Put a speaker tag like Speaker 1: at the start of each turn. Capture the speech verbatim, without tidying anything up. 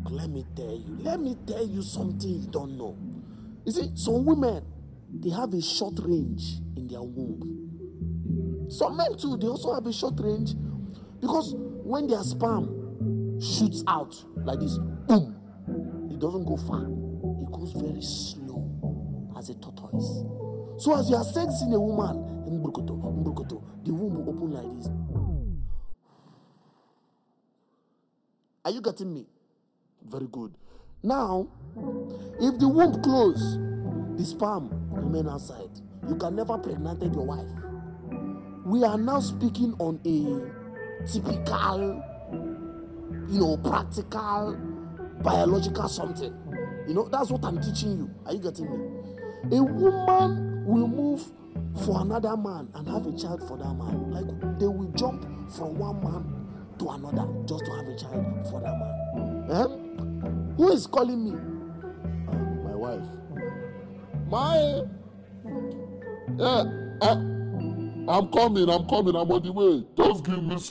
Speaker 1: Look, let me tell you. Let me tell you something you don't know. You see, some women, they have a short range in their womb. Some men too, they also have a short range, because when their sperm shoots out like this, boom, it doesn't go far. It goes very slow as a tortoise. So as you are sexing a woman, the womb will open like this. Are you getting me? Very good. Now, if the womb close, the sperm remain outside. You can never pregnant your wife. We are now speaking on a typical, you know, practical, biological something. You know, that's what I'm teaching you. Are you getting me? A woman will move for another man and have a child for that man. Like, they will jump from one man to another just to have a child for that man. Eh? Who is calling me? Uh, my wife. My, yeah, I, I'm coming, I'm coming, I'm on the way. Just give me